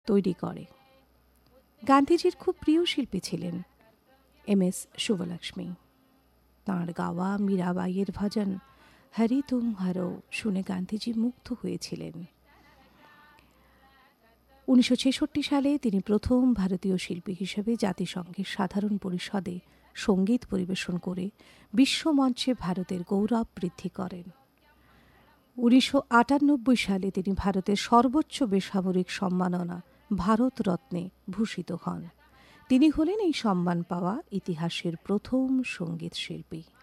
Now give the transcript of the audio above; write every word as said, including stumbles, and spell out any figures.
তৈরি করে। গান্ধীজির খুব প্রিয় শিল্পী ছিলেন এম এস শুভলক্ষ্মী। তাঁর গাওয়া মীরাবাইয়ের ভজন হরি তুম হরো শুনে গান্ধীজি মুগ্ধ হয়েছিলেন। উনিশশো ছেষট্টি সালে তিনি প্রথম ভারতীয় শিল্পী হিসেবে জাতিসংঘের সাধারণ পরিষদে সঙ্গীত পরিবেশন করে বিশ্বমঞ্চে ভারতের গৌরব বৃদ্ধি করেন। উনিশশো আটানব্বই সালে তিনি ভারতের সর্বোচ্চ বেসামরিক সম্মাননা ভারতরত্নে ভূষিত হন। তিনি হলেন এই সম্মান পাওয়া ইতিহাসের প্রথম সঙ্গীত শিল্পী।